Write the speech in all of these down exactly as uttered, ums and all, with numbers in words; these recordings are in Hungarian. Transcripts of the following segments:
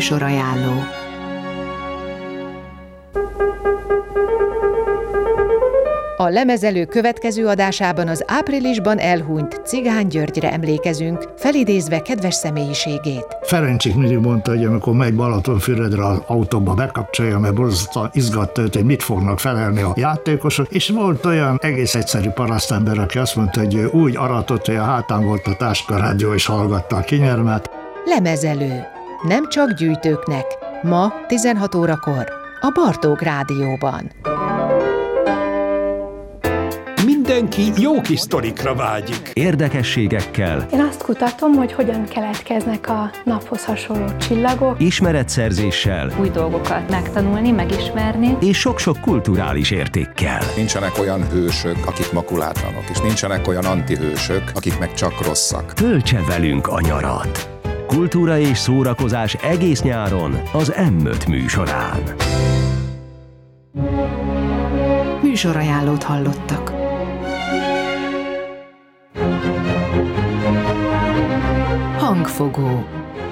Műsorajánló. A lemezelő következő adásában az áprilisban elhunyt Cigány Györgyre emlékezünk, felidézve kedves személyiségét. Ferencsik mindig mondta, hogy amikor megy Balatonfüredre az autóba, bekapcsolja, mert borzasztóan izgatta őt, hogy mit fognak felelni a játékosok, és volt olyan egész egyszerű parasztember, aki azt mondta, hogy ő úgy aratott, hogy a hátán volt a táskarádió, és hallgatta a kinyermet. Lemezelő. Nem csak gyűjtőknek. Ma tizenhat órakor a Bartók Rádióban. Mindenki jó kis sztorikra vágyik. Érdekességekkel. Én azt kutatom, hogy hogyan keletkeznek a naphoz hasonló csillagok. Ismeretszerzéssel. Új dolgokat megtanulni, megismerni. És sok-sok kulturális értékkel. Nincsenek olyan hősök, akik makulátlanok, és nincsenek olyan antihősök, akik meg csak rosszak. Töltse velünk a nyarat. Kultúra és szórakozás egész nyáron az em öt műsorán. Műsorajánlót hallottak. Hangfogó.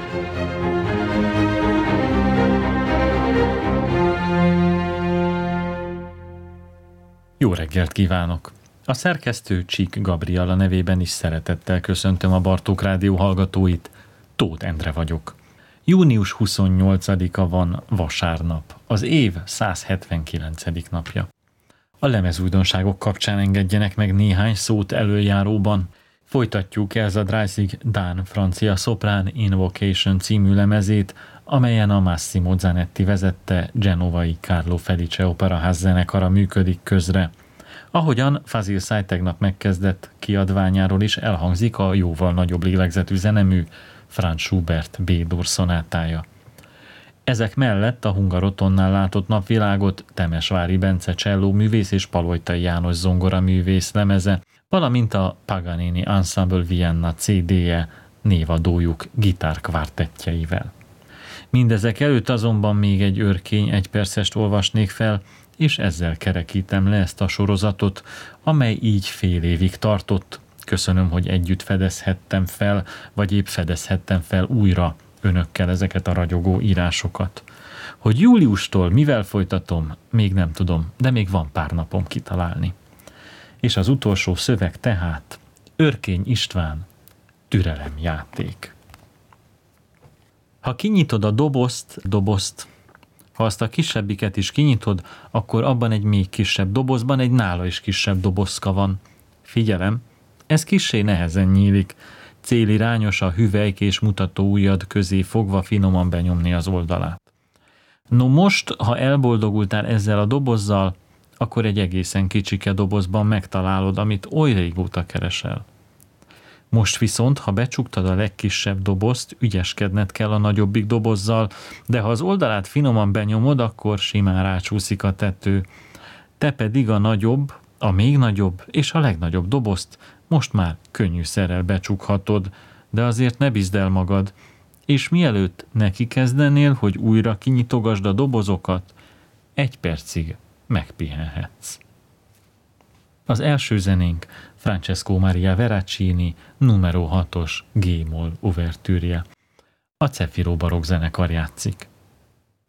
Jó reggelt kívánok! A szerkesztő Csík Gabriella nevében is szeretettel köszöntöm a Bartók Rádió hallgatóit. Tóth Endre vagyok. június huszonnyolcadika van, vasárnap, az év száz hetvenkilencedik napja. A lemezújdonságok kapcsán engedjenek meg néhány szót előjáróban. Folytatjuk Elsa Dreisig dán-francia szoprán Invocation című lemezét, amelyen a Massimo Zanetti vezette genovai Carlo Felice operaház zenekara működik közre. Ahogyan Fazil Say tegnap megkezdett kiadványáról is elhangzik a jóval nagyobb lélegzetű zenemű Franz Schubert B-dur szonátája. Ezek mellett a Hungarotonnál látott napvilágot Temesvári Bence cselló művész és Palojtai János zongora művész lemeze, valamint a Paganini Ensemble Vienna cé dé-je névadójuk gitárkvártettjeivel. Mindezek előtt azonban még egy őrkény egypercest olvasnék fel, és ezzel kerekítem le ezt a sorozatot, amely így fél évig tartott. Köszönöm, hogy együtt fedezhettem fel, vagy épp fedezhettem fel újra önökkel ezeket a ragyogó írásokat. Hogy júliustól mivel folytatom, még nem tudom, de még van pár napom kitalálni. És az utolsó szöveg tehát Őrkény István, türelemjáték. Ha kinyitod a dobozt, dobozt, ha azt a kisebbiket is kinyitod, akkor abban egy még kisebb dobozban egy nála is kisebb dobozka van. Figyelem, ez kissé nehezen nyílik, célirányos a hüvelyk és mutató ujjad közé fogva finoman benyomni az oldalát. No most, ha elboldogultál ezzel a dobozzal, akkor egy egészen kicsike dobozban megtalálod, amit oly régóta keresel. Most viszont, ha becsuktad a legkisebb dobozt, ügyeskedned kell a nagyobbik dobozzal, de ha az oldalát finoman benyomod, akkor simán rácsúszik a tető. Te pedig a nagyobb, a még nagyobb és a legnagyobb dobozt most már könnyűszerrel becsukhatod, de azért ne bízd el magad, és mielőtt neki kezdenél, hogy újra kinyitogasd a dobozokat, egy percig megpihenhetsz. Az első zenénk Francesco Maria Veracini numero hatos G-moll uvertűrje. A Zefiro barokk zenekar játszik.